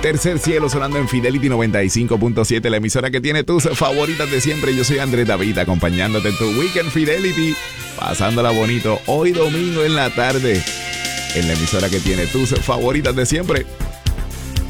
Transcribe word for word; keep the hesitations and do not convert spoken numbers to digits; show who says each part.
Speaker 1: Tercer cielo sonando en Fidelity noventa y cinco punto siete, la emisora que tiene tus favoritas de siempre. Yo soy Andrés David, acompañándote en tu Weekend Fidelity, pasándola bonito hoy domingo en la tarde, en la emisora que tiene tus favoritas de siempre.